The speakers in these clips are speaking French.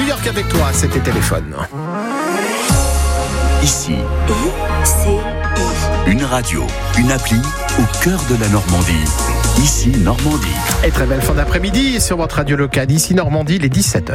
York avec toi, c'était Téléphone. Ici, une radio, une appli au cœur de la Normandie. Ici, Normandie. Et très belle fin d'après-midi sur votre radio locale. Ici, Normandie, les 17h.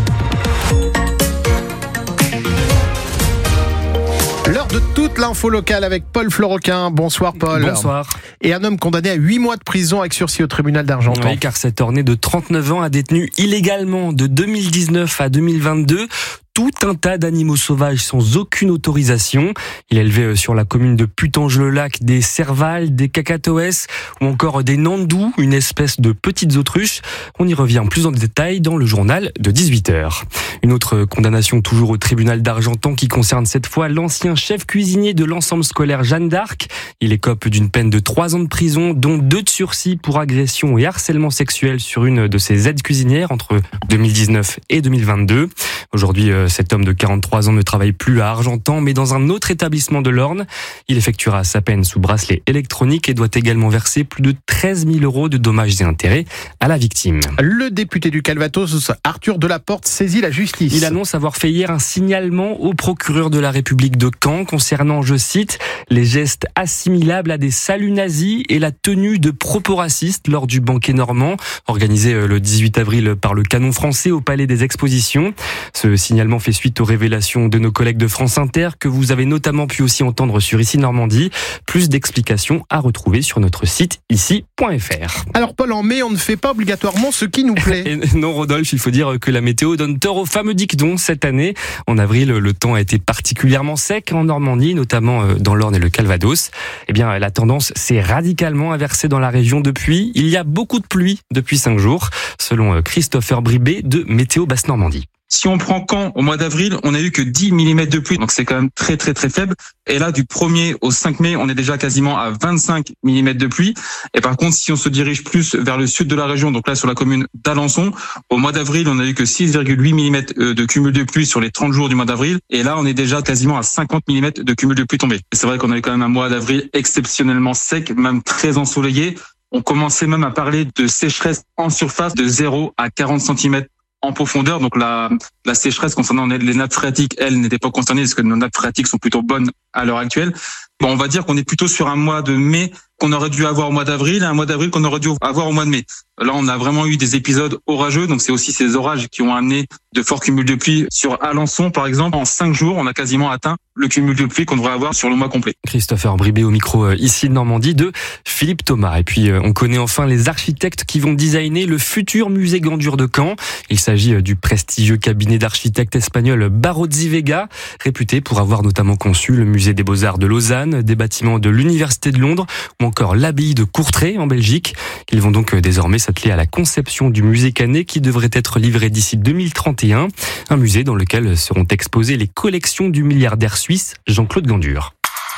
L'heure de toute l'info locale avec Paul Floroquin. Bonsoir Paul. Bonsoir. Et un homme condamné à 8 mois de prison avec sursis au tribunal d'Argentan. Oui, car cet orné de 39 ans a détenu illégalement de 2019 à 2022 tout un tas d'animaux sauvages sans aucune autorisation. Il élevait sur la commune de Putange-le-Lac des servals, des cacatoès ou encore des nandous, une espèce de petites autruches. On y revient plus en détail dans le journal de 18h. Une autre condamnation toujours au tribunal d'Argentan qui concerne cette fois l'ancien chef cuisinier de l'ensemble scolaire Jeanne d'Arc. Il écope d'une peine de 3 ans de prison, dont 2 de sursis pour agression et harcèlement sexuel sur une de ses aides cuisinières entre 2019 et 2022. Aujourd'hui, cet homme de 43 ans ne travaille plus à Argentan, mais dans un autre établissement de l'Orne. Il effectuera sa peine sous bracelet électronique et doit également verser plus de 13 000 € de dommages et intérêts à la victime. Le député du Calvados, Arthur Delaporte, saisit la justice. Il annonce avoir fait hier un signalement au procureur de la République de Caen concernant, je cite, les gestes assimilables à des saluts nazis et la tenue de propos racistes lors du banquet normand organisé le 18 avril par le Canon français au Palais des Expositions. Ce signalement fait suite aux révélations de nos collègues de France Inter que vous avez notamment pu aussi entendre sur Ici Normandie. Plus d'explications à retrouver sur notre site ici.fr. Alors Paul, en mai, on ne fait pas obligatoirement ce qui nous plaît. Et non Rodolphe, il faut dire que la météo donne tort au fameux dicton cette année. En avril, le temps a été particulièrement sec en Normandie, notamment dans l'Orne et le Calvados. Eh bien, la tendance s'est radicalement inversée dans la région depuis. Il y a beaucoup de pluie depuis 5 jours, selon Christopher Bribé de Météo Basse-Normandie. Si on prend Caen au mois d'avril, on a eu que 10 mm de pluie, donc c'est quand même très très très faible. Et là, du 1er au 5 mai, on est déjà quasiment à 25 mm de pluie. Et par contre, si on se dirige plus vers le sud de la région, donc là sur la commune d'Alençon, au mois d'avril, on a eu que 6,8 mm de cumul de pluie sur les 30 jours du mois d'avril. Et là, on est déjà quasiment à 50 mm de cumul de pluie tombée. C'est vrai qu'on a eu quand même un mois d'avril exceptionnellement sec, même très ensoleillé. On commençait même à parler de sécheresse en surface de 0 à 40 cm en profondeur. Donc la sécheresse concernant les nappes phréatiques, elle n'était pas concernée parce que nos nappes phréatiques sont plutôt bonnes à l'heure actuelle. Bon, on va dire qu'on est plutôt sur un mois de mai qu'on aurait dû avoir au mois d'avril et un mois d'avril qu'on aurait dû avoir au mois de mai. Là, on a vraiment eu des épisodes orageux, donc c'est aussi ces orages qui ont amené de forts cumuls de pluie sur Alençon, par exemple. En 5 jours, on a quasiment atteint le cumul de pluie qu'on devrait avoir sur le mois complet. Christopher Bribé au micro ici de Normandie de Philippe Thomas. Et puis, on connaît enfin les architectes qui vont designer le futur musée Gandur de Caen. Il s'agit du prestigieux cabinet d'architectes espagnol Barozzi Vega, réputé pour avoir notamment conçu le musée des Beaux-Arts de Lausanne, des bâtiments de l'Université de Londres ou encore l'abbaye de Courtrai en Belgique. Ils vont donc désormais s'atteler à la conception du musée Canet qui devrait être livré d'ici 2031. Un musée dans lequel seront exposées les collections du milliardaire suisse Jean-Claude Gandur.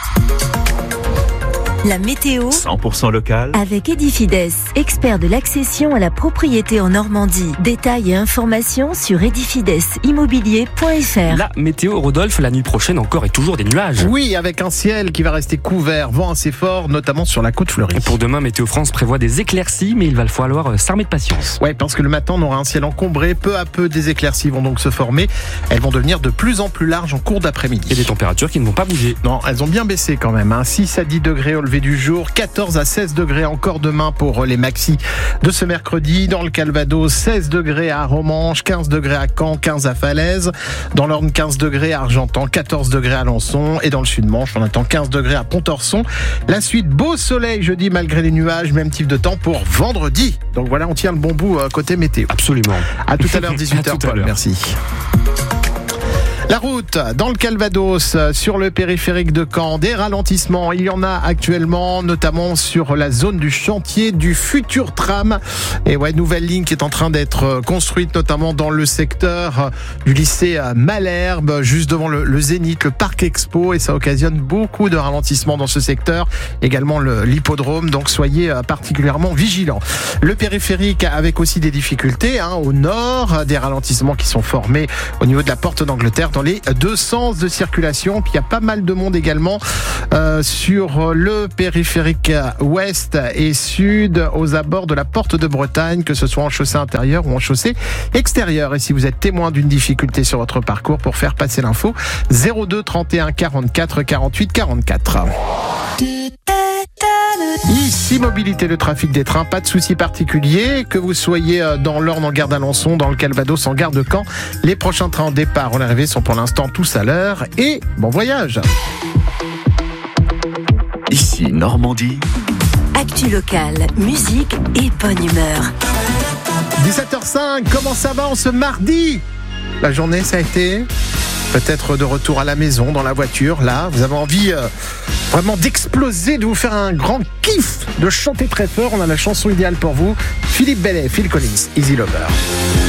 La météo 100% local avec Edifides, expert de l'accession à la propriété en Normandie. Détails et informations sur edifidesimmobilier.fr. La météo, Rodolphe, la nuit prochaine encore et toujours des nuages. Oui, avec un ciel qui va rester couvert, vent assez fort, notamment sur la côte fleurie. Et pour demain, Météo France prévoit des éclaircies, mais il va falloir s'armer de patience. Ouais, parce que le matin, on aura un ciel encombré. Peu à peu, des éclaircies vont donc se former. Elles vont devenir de plus en plus larges en cours d'après-midi. Et des températures qui ne vont pas bouger. Non, elles ont bien baissé quand même. 6 à 10 degrés au lever du jour, 14 à 16 degrés encore demain pour les maxis de ce mercredi. Dans le Calvados, 16 degrés à Romanche, 15 degrés à Caen, 15 à Falaise. Dans l'Orne, 15 degrés à Argentan, 14 degrés à Alençon. Et dans le Sud-Manche, on attend 15 degrés à Pontorson. La suite, beau soleil jeudi malgré les nuages, même type de temps pour vendredi. Donc voilà, on tient le bon bout côté météo. Absolument. À tout à l'heure, 18h, Paul. Merci. La route dans le Calvados, sur le périphérique de Caen, des ralentissements. Il y en a actuellement, notamment sur la zone du chantier du futur tram. Et ouais, nouvelle ligne qui est en train d'être construite, notamment dans le secteur du lycée Malherbe, juste devant le Zénith, le Parc Expo. Et ça occasionne beaucoup de ralentissements dans ce secteur. Également l'hippodrome, donc soyez particulièrement vigilants. Le périphérique avec aussi des difficultés au nord, des ralentissements qui sont formés au niveau de la porte d'Angleterre, horaires dans les deux sens de circulation. Puis il y a pas mal de monde également sur le périphérique ouest et sud aux abords de la Porte de Bretagne, que ce soit en chaussée intérieure ou en chaussée extérieure. Et si vous êtes témoin d'une difficulté sur votre parcours, pour faire passer l'info, 02 31 44 48 44. Ici Mobilité, le trafic des trains, pas de souci particulier, que vous soyez dans l'Orne en gare d'Alençon, dans le Calvados en gare de Caen. Les prochains trains en départ ou l'arrivée sont pour l'instant tous à l'heure et bon voyage. Ici Normandie. Actu locale, musique et bonne humeur. 17h05, comment ça va en ce mardi ? La journée, ça a été peut-être de retour à la maison, dans la voiture. Là, vous avez envie vraiment d'exploser, de vous faire un grand kiff, de chanter très fort. On a la chanson idéale pour vous. Philippe Bellet, Phil Collins, Easy Lover.